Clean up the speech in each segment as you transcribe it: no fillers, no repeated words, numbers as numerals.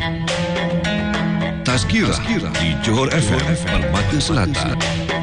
Tazkirah di Johor FM Permata Selatan.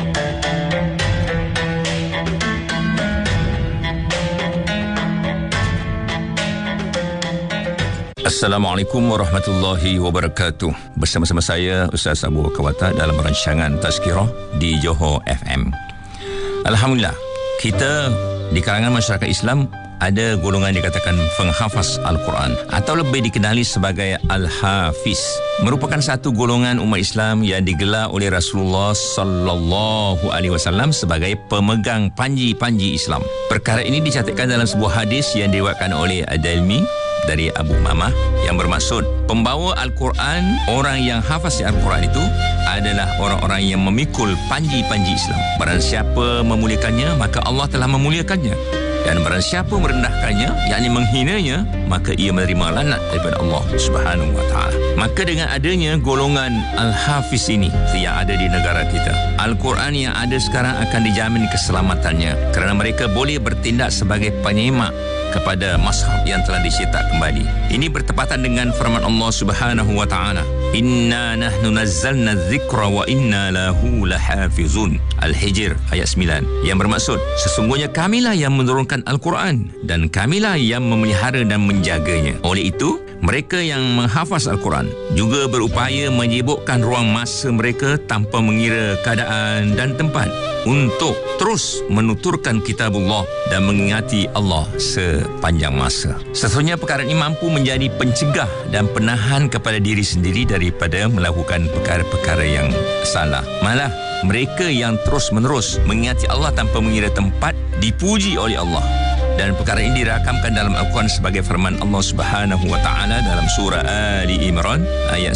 Assalamualaikum warahmatullahi wabarakatuh. Bersama-sama saya Ustaz Abu Kawata dalam rancangan Tazkirah di Johor FM. Alhamdulillah, kita di kalangan masyarakat Islam ada golongan dikatakan penghafaz Al-Quran atau lebih dikenali sebagai Al-Hafiz. Merupakan satu golongan umat Islam yang digelar oleh Rasulullah sallallahu alaihi wasallam sebagai pemegang panji-panji Islam. Perkara ini dicatatkan dalam sebuah hadis yang diriwayatkan oleh Ad-Dalmi dari Abu Mamah yang bermaksud pembawa Al-Quran, orang yang hafaz Al-Quran itu adalah orang-orang yang memikul panji-panji Islam. Barang siapa memuliakannya, maka Allah telah memuliakannya. Dan barang siapa merendahkannya, yakni menghinanya, maka ia menerima laknat daripada Allah Subhanahu wa taala. Maka dengan adanya golongan Al-Hafiz ini yang ada di negara kita, Al-Quran yang ada sekarang akan dijamin keselamatannya kerana mereka boleh bertindak sebagai penyemak kepada mashaf yang telah dicetak kembali. Ini bertepatan dengan firman Allah Subhanahu wa taala, "Inna nahnu nazzalna dzikra wa inna lahu lahafizun." Al-Hijr ayat 9, yang bermaksud sesungguhnya kamilah yang menurunkan Al-Quran dan kamilah yang memelihara dan menjaganya. Oleh itu, mereka yang menghafaz Al-Quran juga berupaya menyibukkan ruang masa mereka tanpa mengira keadaan dan tempat untuk terus menuturkan kitabullah dan mengingati Allah sepanjang masa. Sesungguhnya perkara ini mampu menjadi pencegah dan penahan kepada diri sendiri daripada melakukan perkara-perkara yang salah. Malah mereka yang terus-menerus mengingati Allah tanpa mengira tempat dipuji oleh Allah. Dan perkara ini dirakamkan dalam Al-Quran sebagai firman Allah Subhanahu wa taala dalam surah Ali Imran ayat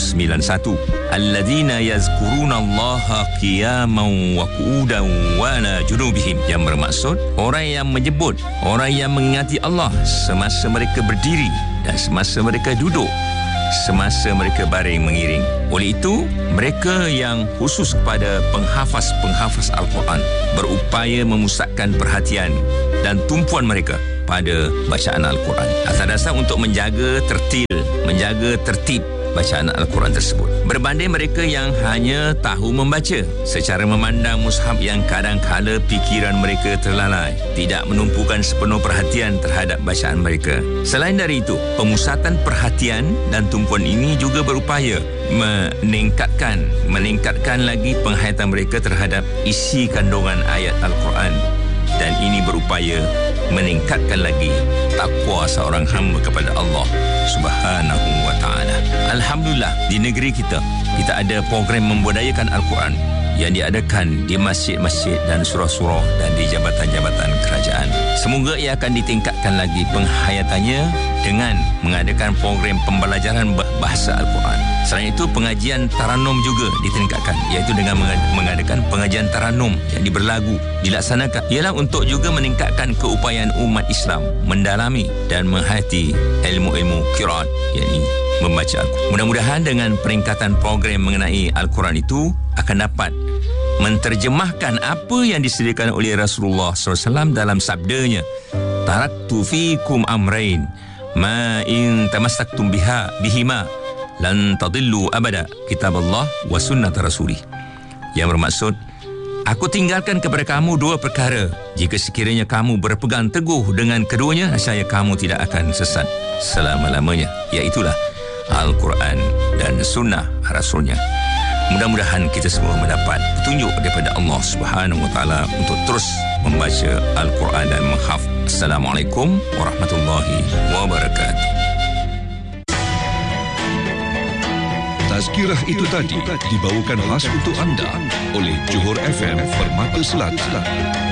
191. Alladzina yazkuruna Allaha qiyaman wa qu'udan wa ala junubihim, yang bermaksud orang yang menyebut, orang yang mengingati Allah semasa mereka berdiri dan semasa mereka duduk, semasa mereka baring mengiring. Oleh itu, mereka yang khusus kepada penghafaz Al-Quran berupaya memusatkan perhatian dan tumpuan mereka pada bacaan Al-Quran atas dasar untuk menjaga tertib bacaan Al-Quran tersebut. Berbanding mereka yang hanya tahu membaca secara memandang mushaf yang kadang-kala fikiran mereka terlalai, tidak menumpukan sepenuh perhatian terhadap bacaan mereka. Selain dari itu, pemusatan perhatian dan tumpuan ini juga berupaya meningkatkan lagi penghayatan mereka terhadap isi kandungan ayat Al-Quran, dan ini berupaya meningkatkan lagi takwa seorang hamba kepada Allah Subhanahu wa taala. Alhamdulillah, di negeri kita ada program membudayakan Al-Quran yang diadakan di masjid-masjid dan surau-surau dan di jabatan-jabatan kerajaan. Semoga ia akan ditingkatkan lagi penghayatannya dengan mengadakan program pembelajaran bahasa Al-Quran. Selain itu, pengajian taranum juga ditingkatkan, iaitu dengan mengadakan pengajian taranum yang berlagu dilaksanakan. Ialah untuk juga meningkatkan keupayaan umat Islam mendalami dan menghayati ilmu-ilmu qiraat, yakni membaca Al-Quran. Mudah-mudahan dengan peningkatan program mengenai Al-Quran itu akan dapat menterjemahkan apa yang disediakan oleh Rasulullah SAW dalam sabdanya, "Taraktu fikum amrain ma in tamassaktum bihima lan tadillu abada, kitab Allah wa sunnat rasulih." Yang bermaksud, aku tinggalkan kepada kamu dua perkara. Jika sekiranya kamu berpegang teguh dengan keduanya, nescaya kamu tidak akan sesat selama-lamanya. Iaitulah Al-Quran dan sunnah Rasulnya. Mudah-mudahan kita semua mendapat petunjuk daripada Allah Subhanahu wa taala untuk terus membaca Al-Quran dan menghafaz. Assalamualaikum warahmatullahi wabarakatuh. Tazkirah itu tadi dibawakan khas untuk anda oleh Johor FM Permata Selatan.